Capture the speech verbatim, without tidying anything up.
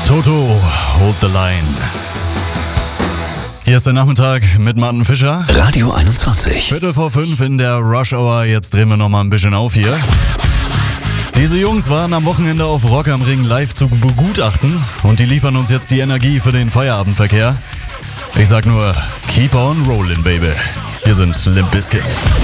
Toto, Hold the Line. Hier ist der Nachmittag mit Martin Fischer. Radio einundzwanzig. Viertel vor fünf in der Rush Hour. Jetzt drehen wir noch mal ein bisschen auf hier. Diese Jungs waren am Wochenende auf Rock am Ring live zu begutachten und die liefern uns jetzt die Energie für den Feierabendverkehr. Ich sag nur, keep on rolling, baby. Hier sind Limp Bizkit.